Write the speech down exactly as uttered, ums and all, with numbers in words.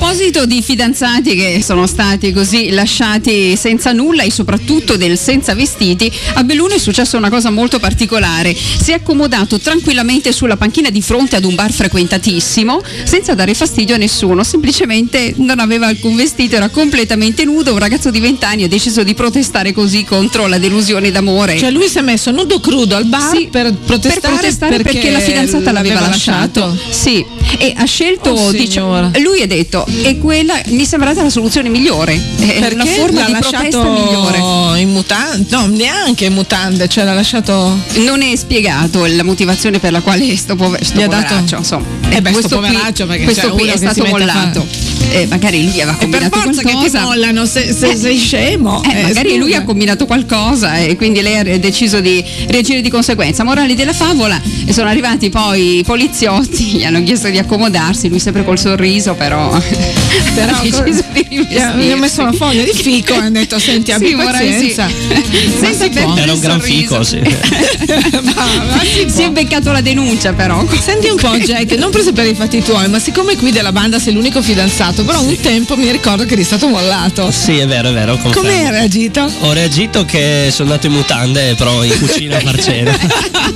proposito di fidanzati che sono stati così lasciati senza nulla e soprattutto del senza vestiti, a Belluno è successa una cosa molto particolare. Si è accomodato tranquillamente sulla panchina di fronte ad un bar frequentatissimo senza dare fastidio a nessuno, semplicemente non aveva alcun vestito, era completamente nudo. Un ragazzo di venti anni ha deciso di protestare così contro la delusione d'amore. Cioè lui si è messo nudo crudo al bar sì, per protestare, per protestare perché, perché la fidanzata l'aveva lasciato. lasciato. Sì, e ha scelto, oh, diciamo, lui ha detto, e quella mi è sembrata la soluzione migliore, è una forma di protesta migliore. In mutande? No, neanche in mutande, cioè l'ha lasciato. Non è spiegato la motivazione per la quale sto, pover- sto poveraccio, dato... insomma. Eh beh, questo sto poveraccio qui, perché questo qui è stato mollato. Eh, magari lui aveva combinato per forza qualcosa. Che ti mollano se, se eh, sei scemo. Eh, eh, magari scusa. lui ha combinato qualcosa e quindi lei ha deciso di reagire di conseguenza. Morale della favola, e sono arrivati poi i poliziotti, gli hanno chiesto di accomodarsi, lui sempre col sorriso, però, però ha deciso di rivestirsi. Gli ha messo una foglia di fico e ha detto senti abbi sì, pazienza. Sì. Senza perdere era un gran fico, sì. ma, ma si, si è beccato la denuncia però. Senti un po' Jack, non preso per i fatti tuoi, ma siccome qui della banda sei l'unico fidanzato, però sì. un tempo mi ricordo che eri stato mollato. Sì, è vero, è vero. Confermo. Come hai reagito? Ho reagito che sono andato in mutande, però in cucina a far cena.